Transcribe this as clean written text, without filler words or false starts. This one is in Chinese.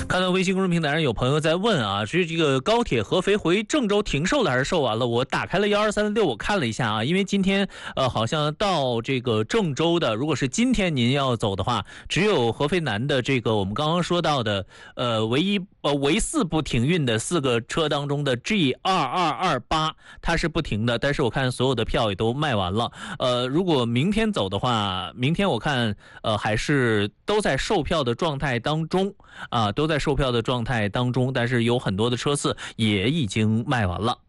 看到微信公众平台上有朋友在问啊，是这个高铁合肥回郑州停售了还是售完了？我打开了12336，我看了一下啊，因为今天好像到这个郑州的，如果是今天您要走的话，只有合肥南的这个我们刚刚说到的唯四不停运的4个车当中的 G2228，它是不停的，但是我看所有的票也都卖完了。如果明天走的话，明天我看还是都在售票的状态当中啊，都在售票的状态当中，但是有很多的车次也已经卖完了。